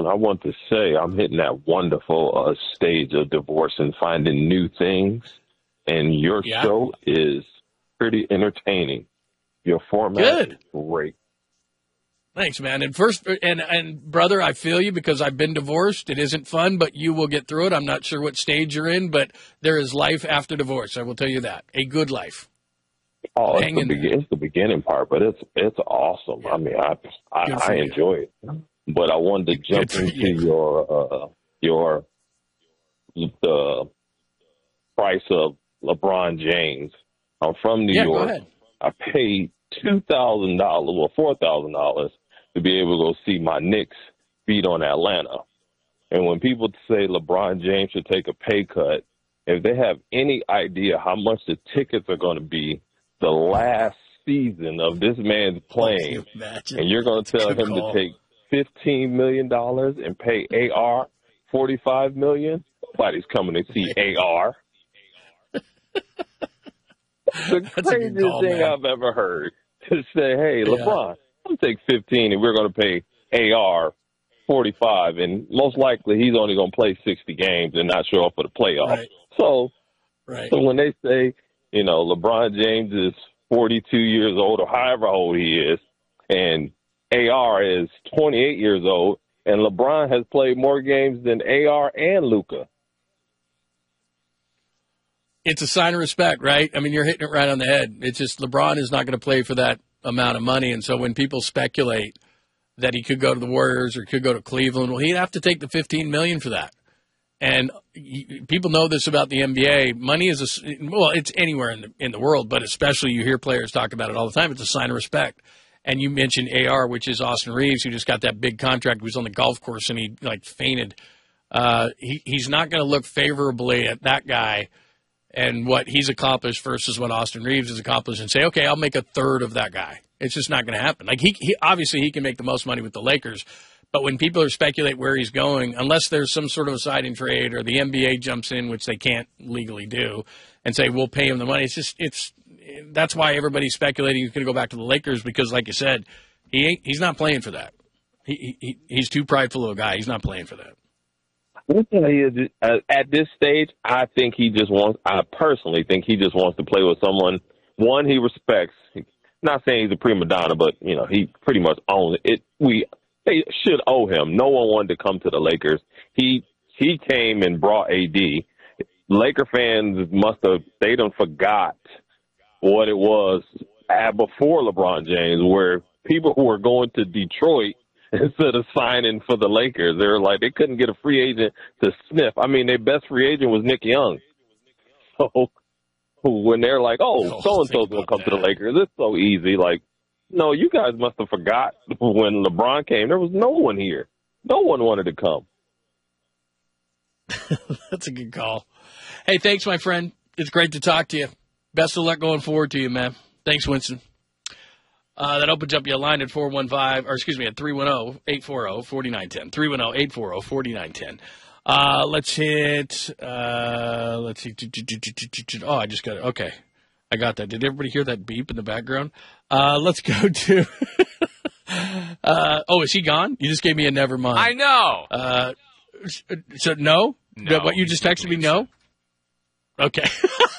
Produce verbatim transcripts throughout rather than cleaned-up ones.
I want to say I'm hitting that wonderful uh, stage of divorce and finding new things. And your yeah. show is pretty entertaining. Your format Good. is great. Thanks, man. And first, and and brother, I feel you because I've been divorced. It isn't fun, but you will get through it. I'm not sure what stage you're in, but there is life after divorce. I will tell you that. A good life. Oh, Hang it's the, be- it's the beginning part, but it's it's awesome. Yeah. I mean, I I, I you. enjoy it. But I wanted to jump into you. your uh, your the price of LeBron James. I'm from New yeah, York. Go ahead. I paid two thousand dollars or four thousand dollars to be able to go see my Knicks beat on Atlanta. And when people say LeBron James should take a pay cut, if they have any idea how much the tickets are going to be the last season of this man's playing, you and you're going to tell him call. to take fifteen million dollars and pay A R forty-five million dollars, nobody's coming to see A R. The That's craziest call, thing man. I've ever heard to say, hey, Yeah. LeBron, I'll take fifteen and we're going to pay A R forty-five, and most likely he's only going to play sixty games and not show up for the playoffs. Right. So, Right. so when they say, you know, LeBron James is forty-two years old or however old he is, and A R is twenty-eight years old, and LeBron has played more games than A R and Luka. It's a sign of respect, right? I mean, you're hitting it right on the head. It's just LeBron is not going to play for that amount of money. And so when people speculate that he could go to the Warriors or could go to Cleveland, well, he'd have to take the fifteen million dollars for that. And people know this about the N B A. Money is, a, well, it's anywhere in the, in the world, but especially you hear players talk about it all the time. It's a sign of respect. And you mentioned A R, which is Austin Reeves, who just got that big contract. He was on the golf course and he, like, fainted. Uh, he, he's not going to look favorably at that guy and what he's accomplished versus what Austin Reeves has accomplished and say, okay, I'll make a third of that guy. It's just not going to happen. Like he, he obviously he can make the most money with the Lakers, but when people are speculate where he's going, unless there's some sort of a signing trade or the N B A jumps in, which they can't legally do, and say we'll pay him the money, it's just it's that's why everybody's speculating he's going to go back to the Lakers because, like you said, he ain't he's not playing for that. He, he he's too prideful of a guy. He's not playing for that. What the hell is uh, at this stage, I think he just wants, I personally think he just wants to play with someone, one, he respects. Not saying he's a prima donna, but, you know, he pretty much owns it. We They should owe him. No one wanted to come to the Lakers. He he came and brought A D. Laker fans must have, they done forgot what it was at before LeBron James, where people who were going to Detroit instead of signing for the Lakers. They were like, they couldn't get a free agent to sniff. I mean, their best free agent was Nick Young. So when they're like, oh, so-and-so's going to come to the Lakers, it's so easy. Like, no, you guys must have forgot when LeBron came. There was no one here. No one wanted to come. That's a good call. Hey, thanks, my friend. It's great to talk to you. Best of luck going forward to you, man. Thanks, Winston. Uh, that opens up your line at four one five, or excuse me, at three one zero, eight four zero, four nine one zero. three one zero, eight four zero, four nine one zero. Uh, let's hit, uh, let's see. Oh, I just got it. Okay. I got that. Did everybody hear that beep in the background? Uh, let's go to, uh, oh, is he gone? You just gave me a never mind. I know. Uh, so no? No. What you just texted me, no? Okay.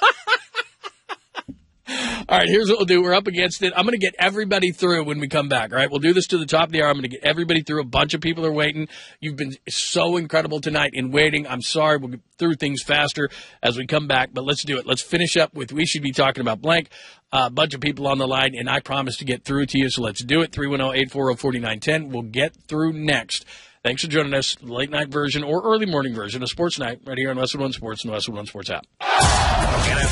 All right, here's what we'll do. We're up against it. I'm going to get everybody through when we come back, all right? We'll do this to the top of the hour. I'm going to get everybody through. A bunch of people are waiting. You've been so incredible tonight in waiting. I'm sorry. We'll get through things faster as we come back, but let's do it. Let's finish up with We Should Be Talking About Blank. A uh, bunch of people on the line, and I promise to get through to you, so let's do it. three one zero, eight four zero, four nine one zero. We'll get through next. Thanks for joining us, late night version or early morning version of Sports Night right here on Westwood One Sports and the Westwood One Sports app.